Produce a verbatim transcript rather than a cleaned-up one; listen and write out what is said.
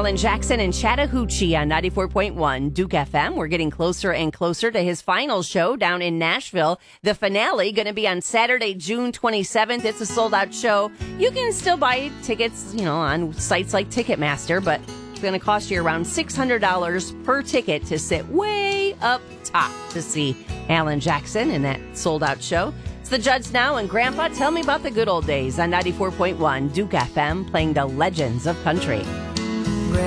Alan Jackson and Chattahoochee on ninety-four point one Duke F M. We're getting closer and closer to his final show down in Nashville. The finale going to be on Saturday, June twenty-seventh. It's a sold-out show. You can still buy tickets, you know, on sites like Ticketmaster, but it's going to cost you around six hundred dollars per ticket to sit way up top to see Alan Jackson in that sold-out show. It's the Judds now, and Grandpa, tell me about the good old days on ninety-four point one Duke F M, playing the legends of country.